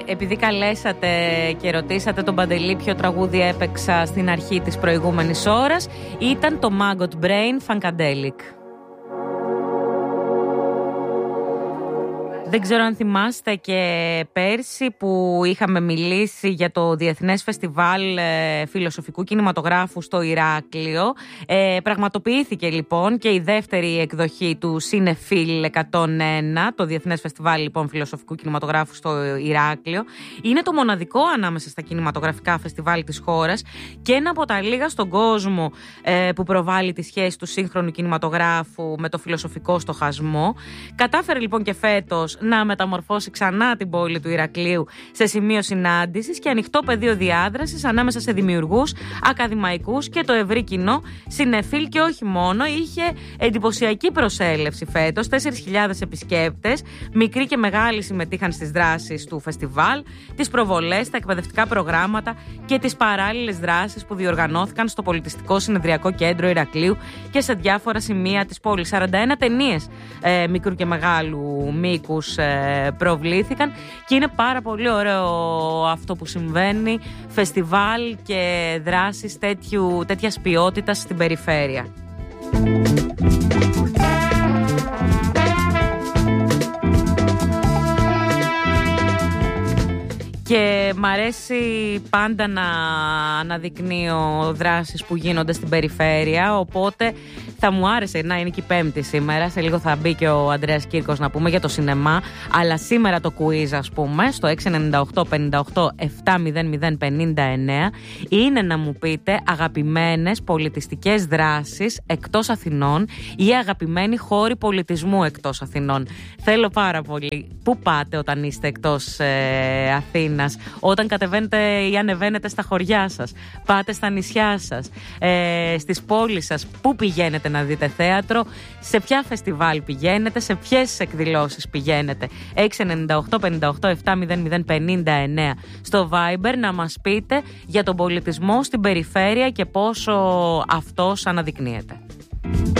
επειδή καλέσατε και ρωτήσατε τον Παντελή ποιο τραγούδι έπαιξα στην αρχή της προηγούμενης ώρας, ήταν το Maggot Brain Funkadelic. Δεν ξέρω αν θυμάστε και πέρσι που είχαμε μιλήσει για το Διεθνές Φεστιβάλ Φιλοσοφικού Κινηματογράφου στο Ηράκλειο. Πραγματοποιήθηκε λοιπόν και η δεύτερη εκδοχή του Cinefil 101, το Διεθνές Φεστιβάλ λοιπόν Φιλοσοφικού Κινηματογράφου στο Ηράκλειο. Είναι το μοναδικό ανάμεσα στα κινηματογραφικά φεστιβάλ της χώρας και ένα από τα λίγα στον κόσμο που προβάλλει τη σχέση του σύγχρονου κινηματογράφου με το φιλοσοφικό στοχασμό. Κατάφερε λοιπόν και φέτος να μεταμορφώσει ξανά την πόλη του Ηρακλείου σε σημείο συνάντησης και ανοιχτό πεδίο διάδρασης ανάμεσα σε δημιουργούς, ακαδημαϊκούς και το ευρύ κοινό. Cinefil και όχι μόνο, είχε εντυπωσιακή προσέλευση φέτος, 4.000 επισκέπτες, μικροί και μεγάλοι συμμετείχαν στις δράσεις του φεστιβάλ, τις προβολές, τα εκπαιδευτικά προγράμματα και τις παράλληλες δράσεις που διοργανώθηκαν στο Πολιτιστικό Συνεδριακό Κέντρο Ηρακλείου και σε διάφορα σημεία της πόλης. 41 ταινίες μικρού και μεγάλου μήκους προβλήθηκαν και είναι πάρα πολύ ωραίο αυτό που συμβαίνει, φεστιβάλ και δράσεις τέτοιας ποιότητας στην περιφέρεια. Και μ' αρέσει πάντα να αναδεικνύω δράσεις που γίνονται στην περιφέρεια, οπότε θα μου άρεσε να είναι και η Πέμπτη σήμερα. Σε λίγο θα μπει και ο Ανδρέας Κύρκος να πούμε για το σινεμά, αλλά σήμερα το quiz, ας πούμε, στο 698 58 700 59 είναι να μου πείτε αγαπημένες πολιτιστικές δράσεις εκτός Αθηνών ή αγαπημένοι χώροι πολιτισμού εκτός Αθηνών. Θέλω πάρα πολύ. Πού πάτε όταν είστε εκτός Αθήνας, όταν κατεβαίνετε ή ανεβαίνετε στα χωριά σας, πάτε στα νησιά σας, στις πόλεις σας, πού πηγαίνετε να δείτε θέατρο, σε ποια φεστιβάλ πηγαίνετε, σε ποιες εκδηλώσεις πηγαίνετε. 698 58 700 59 στο Viber να μας πείτε για τον πολιτισμό στην περιφέρεια και πόσο αυτός αναδεικνύεται.